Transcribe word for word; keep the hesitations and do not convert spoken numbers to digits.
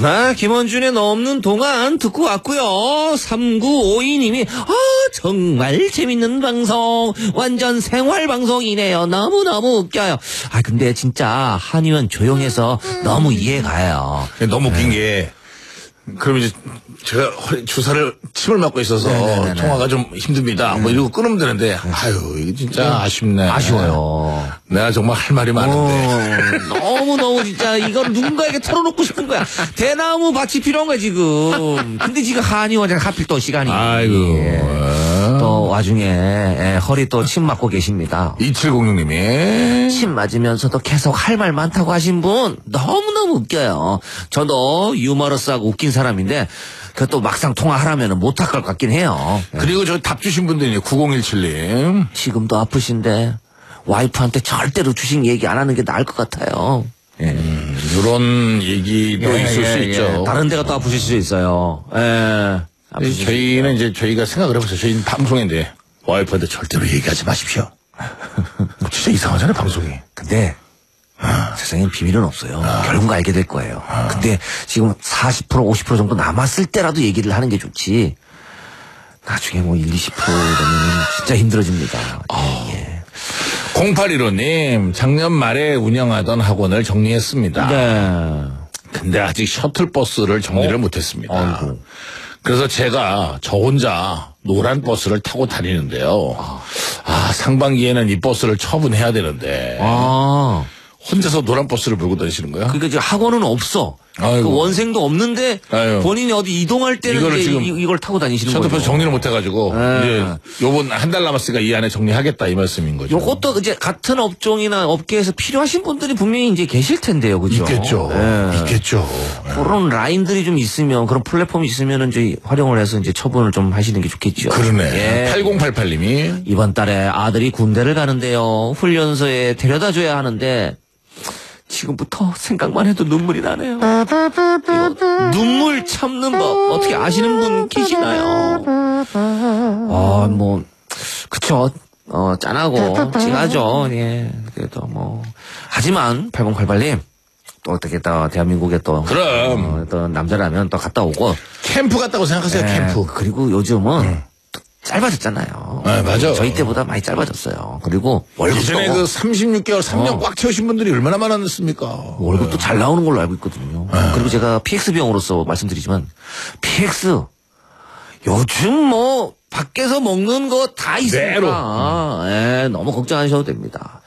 아, 김원준의 넘는 동안 듣고 왔고요. 삼구오이 님이 아 정말 재밌는 방송, 완전 생활 방송이네요. 너무너무 웃겨요. 아 근데 진짜 한의원 조용해서 너무 이해가요. 너무 웃긴 네. 게 그럼 이제 제가 허리 주사를 침을 맞고 있어서 네네네네. 통화가 좀 힘듭니다. 음. 뭐 이러고 끊으면 되는데 아유 이게 진짜 네. 아쉽네. 아쉬워요. 내가 정말 할 말이 많은데 너무 너무 진짜 이걸 누군가에게 털어놓고 싶은 거야. 대나무 밭이 필요한 거야 지금. 근데 지금 한의원장 하필 또 시간이. 아이고. 예. 또 와중에 예, 허리 또 침 맞고 계십니다. 이칠공육 님이 침 맞으면서도 계속 할 말 많다고 하신 분 너무너무 웃겨요. 저도 유머러스하고 웃긴 사람인데 그것도 막상 통화하라면 못할 것 같긴 해요. 그리고 저 답 주신 분들이 구공일칠 님 지금도 아프신데 와이프한테 절대로 주식 얘기 안 하는 게 나을 것 같아요. 예. 음, 이런 얘기도 예, 있을 예, 수 예. 있죠. 다른 데가 또 아프실 수 있어요. 예. 저희는 이제 저희가 생각을 해보세요. 저희는 방송인데 와이프한테 절대로 얘기하지 마십시오. 진짜 이상하잖아요 방송이. 근데 아, 세상엔 비밀은 없어요. 아. 결국 알게 될 거예요. 아. 근데 지금 사십 퍼센트 오십 퍼센트 정도 남았을 때라도 얘기를 하는 게 좋지. 나중에 뭐 일, 이십 퍼센트 되면 진짜 힘들어집니다. 아. 예, 예. 공팔일오 님 작년 말에 운영하던 학원을 정리했습니다. 네. 근데 아직 셔틀버스를 정리를 어? 못했습니다. 아이고. 그래서 제가 저 혼자 노란 버스를 타고 다니는데요. 아, 아 상반기에는 이 버스를 처분해야 되는데 아. 혼자서 노란 버스를 몰고 다니시는 거야? 그러니까 지금 학원은 없어. 그 원생도 없는데 아유. 본인이 어디 이동할 때는 이거를 이제 지금 이걸 타고 다니시는 거죠. 셔틀버스 정리를 못 해가지고 이제 요번 한 달 남았으니까 이 안에 정리하겠다 이 말씀인 거죠. 요것도 이제 같은 업종이나 업계에서 필요하신 분들이 분명히 이제 계실 텐데요, 그죠? 있겠죠. 네. 있겠죠. 그런 라인들이 좀 있으면 그런 플랫폼이 있으면은 이제 활용을 해서 이제 처분을 좀 하시는 게 좋겠죠. 그러네. 예. 팔공팔팔 님이 이번 달에 아들이 군대를 가는데요. 훈련소에 데려다 줘야 하는데. 지금부터 생각만 해도 눈물이 나네요. 눈물 참는 법 어떻게 아시는 분 계시나요? 아, 뭐 그쵸. 어, 짠하고 찡하죠. 예. 그래도 뭐 하지만 팔공팔팔 님 또 어떻게 또 대한민국에 또 그럼 어, 또 남자라면 또 갔다 오고 캠프 갔다고 생각하세요. 예. 캠프. 그리고 요즘은 음. 짧아졌잖아요. 네, 맞아. 저희 때보다 많이 짧아졌어요. 그리고 월급도 예전에 그 삼십육 개월, 삼 년 어. 꽉 채우신 분들이 얼마나 많았습니까? 월급도 네. 잘 나오는 걸로 알고 있거든요. 네. 그리고 제가 피엑스 병으로서 말씀드리지만 피엑스 요즘 뭐 밖에서 먹는 거 다 있으니까 예, 너무 걱정하셔도 됩니다.